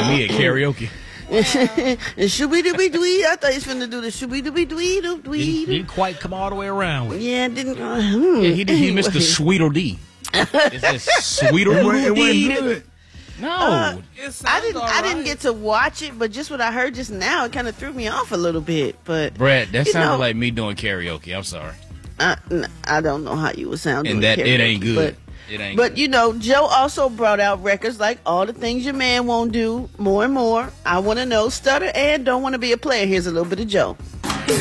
me at karaoke. Shooby-dooby-dwee. I thought he was finna do the shooby-dooby-dwee-doo-dwee. Didn't quite come all the way around with it. Yeah, didn't. Yeah, he missed the sweeter D. Is this sweeter It wasn't D? good. No. I didn't get to watch it, but just what I heard just now, it kind of threw me off a little bit. But Brett, that you sounded know, like me doing karaoke. I'm sorry. I don't know how you would sound. And doing that karaoke, it ain't good. But you know, Joe also brought out records like All the Things Your Man Won't Do, More and More, I Want to Know, Stutter, and Don't Want to Be a Player. Here's a little bit of Joe.